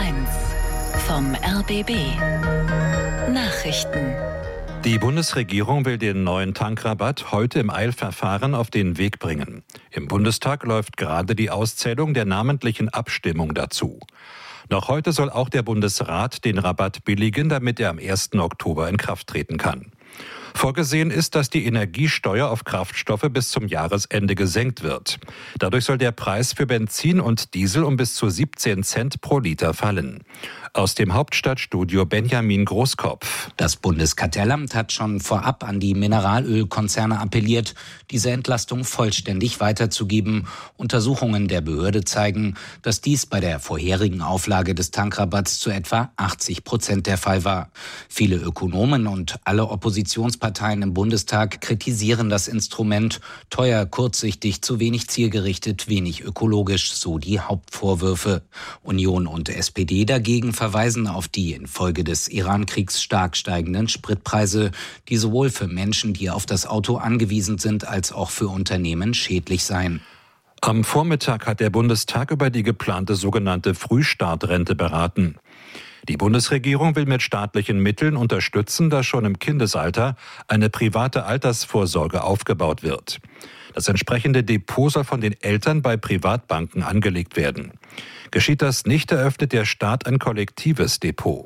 1 vom RBB. Nachrichten. Die Bundesregierung will den neuen Tankrabatt heute im Eilverfahren auf den Weg bringen. Im Bundestag läuft gerade die Auszählung der namentlichen Abstimmung dazu. Noch heute soll auch der Bundesrat den Rabatt billigen, damit er am 1. Oktober in Kraft treten kann. Vorgesehen ist, dass die Energiesteuer auf Kraftstoffe bis zum Jahresende gesenkt wird. Dadurch soll der Preis für Benzin und Diesel um bis zu 17 Cent pro Liter fallen. Aus dem Hauptstadtstudio Benjamin Großkopf. Das Bundeskartellamt hat schon vorab an die Mineralölkonzerne appelliert, diese Entlastung vollständig weiterzugeben. Untersuchungen der Behörde zeigen, dass dies bei der vorherigen Auflage des Tankrabatts zu etwa 80% der Fall war. Viele Ökonomen und alle Oppositionsparteien im Bundestag kritisieren das Instrument. Teuer, kurzsichtig, zu wenig zielgerichtet, wenig ökologisch, so die Hauptvorwürfe. Union und SPD dagegen verweisen auf die infolge des Iran-Kriegs stark steigenden Spritpreise, die sowohl für Menschen, die auf das Auto angewiesen sind, als auch für Unternehmen schädlich seien. Am Vormittag hat der Bundestag über die geplante sogenannte Frühstartrente beraten. Die Bundesregierung will mit staatlichen Mitteln unterstützen, dass schon im Kindesalter eine private Altersvorsorge aufgebaut wird. Das entsprechende Depot soll von den Eltern bei Privatbanken angelegt werden. Geschieht das nicht, eröffnet der Staat ein kollektives Depot.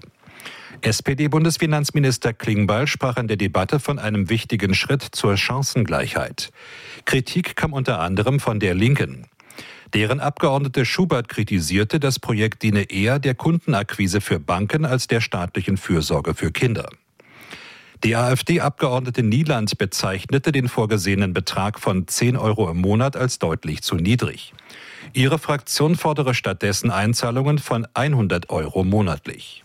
SPD-Bundesfinanzminister Klingbeil sprach in der Debatte von einem wichtigen Schritt zur Chancengleichheit. Kritik kam unter anderem von der Linken. Deren Abgeordnete Schubert kritisierte, das Projekt diene eher der Kundenakquise für Banken als der staatlichen Fürsorge für Kinder. Die AfD-Abgeordnete Nieland bezeichnete den vorgesehenen Betrag von 10 Euro im Monat als deutlich zu niedrig. Ihre Fraktion fordere stattdessen Einzahlungen von 100 Euro monatlich.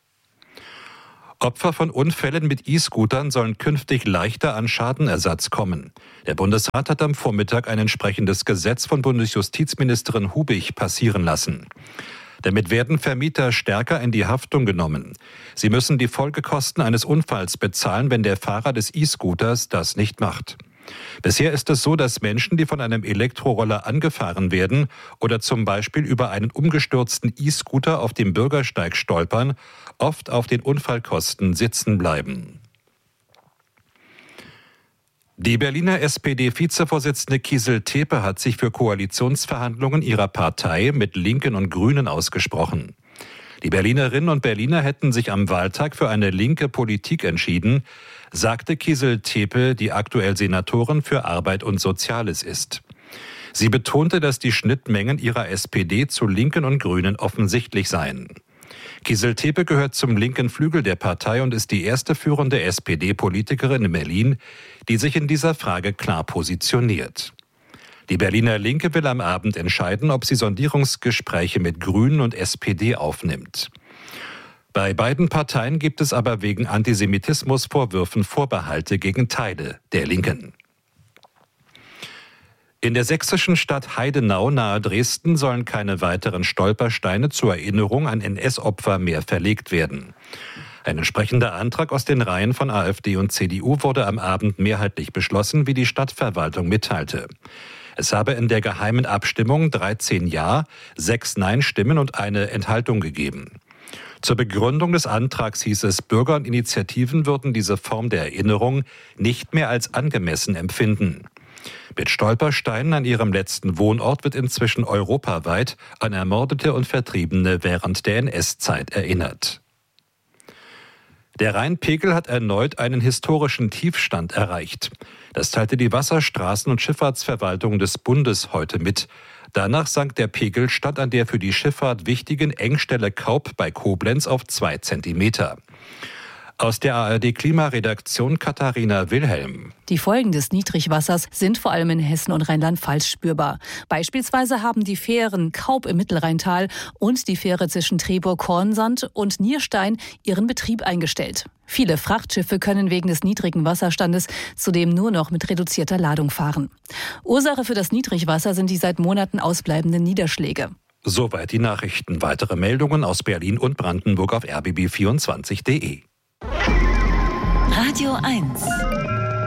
Opfer von Unfällen mit E-Scootern sollen künftig leichter an Schadenersatz kommen. Der Bundesrat hat am Vormittag ein entsprechendes Gesetz von Bundesjustizministerin Hubig passieren lassen. Damit werden Vermieter stärker in die Haftung genommen. Sie müssen die Folgekosten eines Unfalls bezahlen, wenn der Fahrer des E-Scooters das nicht macht. Bisher ist es so, dass Menschen, die von einem Elektroroller angefahren werden oder zum Beispiel über einen umgestürzten E-Scooter auf dem Bürgersteig stolpern, oft auf den Unfallkosten sitzen bleiben. Die Berliner SPD-Vizevorsitzende Kießel-Tepe hat sich für Koalitionsverhandlungen ihrer Partei mit Linken und Grünen ausgesprochen. Die Berlinerinnen und Berliner hätten sich am Wahltag für eine linke Politik entschieden, sagte Kießel-Tepe, die aktuell Senatorin für Arbeit und Soziales ist. Sie betonte, dass die Schnittmengen ihrer SPD zu Linken und Grünen offensichtlich seien. Kießel-Tepe gehört zum linken Flügel der Partei und ist die erste führende SPD-Politikerin in Berlin, die sich in dieser Frage klar positioniert. Die Berliner Linke will am Abend entscheiden, ob sie Sondierungsgespräche mit Grünen und SPD aufnimmt. Bei beiden Parteien gibt es aber wegen Antisemitismusvorwürfen Vorbehalte gegen Teile der Linken. In der sächsischen Stadt Heidenau nahe Dresden sollen keine weiteren Stolpersteine zur Erinnerung an NS-Opfer mehr verlegt werden. Ein entsprechender Antrag aus den Reihen von AfD und CDU wurde am Abend mehrheitlich beschlossen, wie die Stadtverwaltung mitteilte. Es habe in der geheimen Abstimmung 13 Ja, 6 Nein-Stimmen und eine Enthaltung gegeben. Zur Begründung des Antrags hieß es, Bürger und Initiativen würden diese Form der Erinnerung nicht mehr als angemessen empfinden. Mit Stolpersteinen an ihrem letzten Wohnort wird inzwischen europaweit an Ermordete und Vertriebene während der NS-Zeit erinnert. Der Rheinpegel hat erneut einen historischen Tiefstand erreicht. Das teilte die Wasserstraßen- und Schifffahrtsverwaltung des Bundes heute mit. Danach sank der Pegelstand an der für die Schifffahrt wichtigen Engstelle Kaup bei Koblenz auf 2 Zentimeter. Aus der ARD-Klimaredaktion Katharina Wilhelm. Die Folgen des Niedrigwassers sind vor allem in Hessen und Rheinland-Pfalz spürbar. Beispielsweise haben die Fähren Kaup im Mittelrheintal und die Fähre zwischen Trebour-Kornsand und Nierstein ihren Betrieb eingestellt. Viele Frachtschiffe können wegen des niedrigen Wasserstandes zudem nur noch mit reduzierter Ladung fahren. Ursache für das Niedrigwasser sind die seit Monaten ausbleibenden Niederschläge. Soweit die Nachrichten. Weitere Meldungen aus Berlin und Brandenburg auf rbb24.de. Radio 1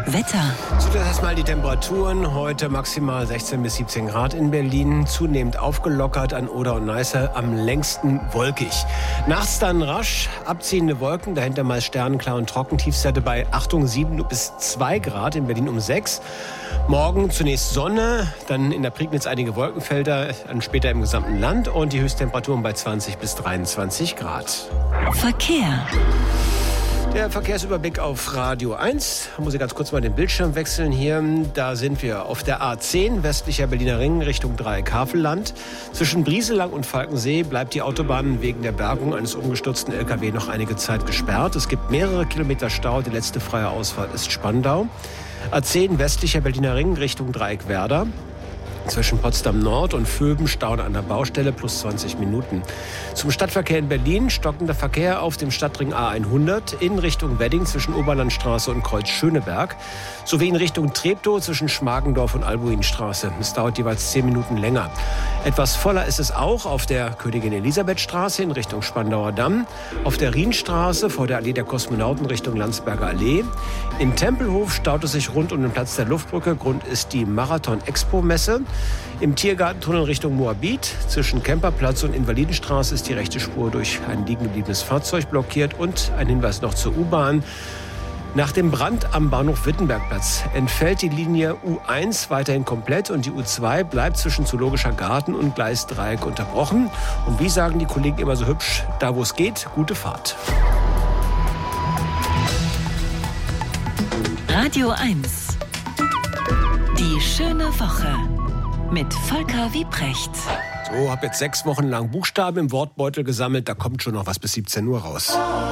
Wetter. Zuerst erstmal die Temperaturen. Heute maximal 16 bis 17 Grad in Berlin. Zunehmend aufgelockert an Oder und Neiße. Am längsten wolkig. Nachts dann rasch abziehende Wolken. Dahinter mal sternenklar und trocken. Tiefstwerte bei, Achtung, 7 bis 2 Grad. In Berlin um 6. Morgen zunächst Sonne. Dann in der Prignitz einige Wolkenfelder. Dann später im gesamten Land. Und die Höchsttemperaturen bei 20 bis 23 Grad. Verkehr. Der Verkehrsüberblick auf Radio 1. Da muss ich ganz kurz mal den Bildschirm wechseln hier. Da sind wir auf der A10, westlicher Berliner Ring, Richtung Dreieck-Havelland. Zwischen Brieselang und Falkensee bleibt die Autobahn wegen der Bergung eines umgestürzten LKW noch einige Zeit gesperrt. Es gibt mehrere Kilometer Stau. Die letzte freie Ausfahrt ist Spandau. A10, westlicher Berliner Ring, Richtung Dreieck-Werder. Zwischen Potsdam Nord und Vöben Stau an der Baustelle plus 20 Minuten. Zum Stadtverkehr in Berlin stockender Verkehr auf dem Stadtring A100 in Richtung Wedding zwischen Oberlandstraße und Kreuz Schöneberg sowie in Richtung Treptow zwischen Schmargendorf und Albuinstraße. Es dauert jeweils 10 Minuten länger. Etwas voller ist es auch auf der Königin-Elisabeth-Straße in Richtung Spandauer Damm, auf der Rienstraße vor der Allee der Kosmonauten Richtung Landsberger Allee. In Tempelhof staut es sich rund um den Platz der Luftbrücke. Grund ist die Marathon-Expo-Messe. Im Tiergartentunnel Richtung Moabit zwischen Kemperplatz und Invalidenstraße ist die rechte Spur durch ein liegen gebliebenes Fahrzeug blockiert. Und ein Hinweis noch zur U-Bahn. Nach dem Brand am Bahnhof Wittenbergplatz entfällt die Linie U1 weiterhin komplett und die U2 bleibt zwischen Zoologischer Garten und Gleisdreieck unterbrochen. Und wie sagen die Kollegen immer so hübsch, da wo es geht, gute Fahrt. Radio 1. Die schöne Woche mit Volker Wiebrecht. So, hab jetzt 6 Wochen lang Buchstaben im Wortbeutel gesammelt. Da kommt schon noch was bis 17 Uhr raus.